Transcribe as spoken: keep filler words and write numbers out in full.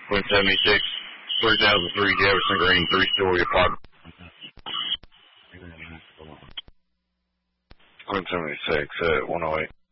one seventy-six, three thousand three Jefferson Green, three-story apartment. one seventy-six at one oh eight.